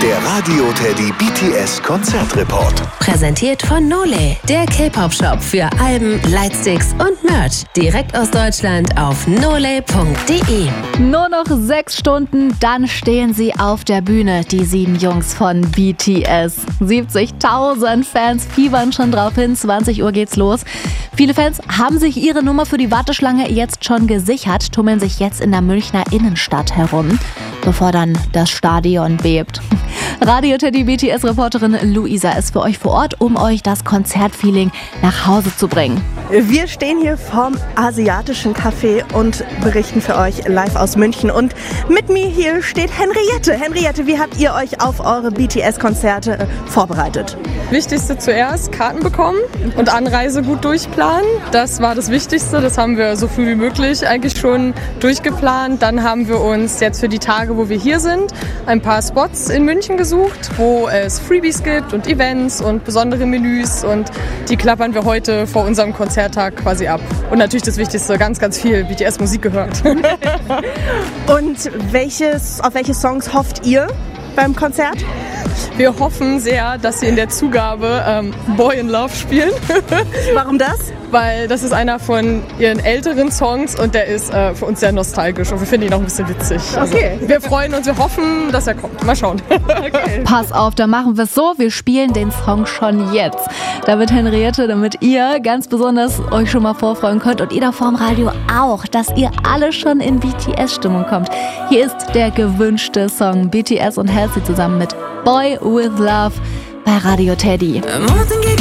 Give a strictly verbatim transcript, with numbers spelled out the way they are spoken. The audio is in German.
Der Radio Teddy B T S Konzertreport. Präsentiert von Nole, der K-Pop-Shop für Alben, Lightsticks und Merch. Direkt aus Deutschland auf nole punkt de. Nur noch sechs Stunden, dann stehen sie auf der Bühne, die sieben Jungs von B T S. siebzigtausend Fans fiebern schon drauf hin, zwanzig Uhr geht's los. Viele Fans haben sich ihre Nummer für die Warteschlange jetzt schon gesichert, tummeln sich jetzt in der Münchner Innenstadt herum, bevor dann das Stadion bebt. Radio Teddy B T S-Reporterin Luisa ist für euch vor Ort, um euch das Konzertfeeling nach Hause zu bringen. Wir stehen hier vorm asiatischen Café und berichten für euch live aus München. Und mit mir hier steht Henriette. Henriette, wie habt ihr euch auf eure B T S-Konzerte vorbereitet? Wichtigste zuerst, Karten bekommen und Anreise gut durchplanen. Das war das Wichtigste, das haben wir so früh wie möglich eigentlich schon durchgeplant. Dann haben wir uns jetzt für die Tage, wo wir hier sind, ein paar Spots in München gesucht, wo es Freebies gibt und Events und besondere Menüs, und die klappern wir heute vor unserem Konzerttag quasi ab. Und natürlich das Wichtigste, ganz, ganz viel B T S-Musik gehört. Und welches, auf welche Songs hofft ihr beim Konzert? Wir hoffen sehr, dass sie in der Zugabe ähm, Boy in Love spielen. Warum das? Weil das ist einer von ihren älteren Songs und der ist äh, für uns sehr nostalgisch und wir finden ihn auch ein bisschen witzig. Okay. Also, wir freuen uns, wir hoffen, dass er kommt. Mal schauen. Okay. Pass auf, dann machen wir es so, wir spielen den Song schon jetzt. Damit Henriette, damit ihr ganz besonders euch schon mal vorfreuen könnt und ihr da vorm Radio auch, dass ihr alle schon in B T S-Stimmung kommt. Hier ist der gewünschte Song, B T S und Halsey zusammen mit Boy with Love bei Radio Teddy. More than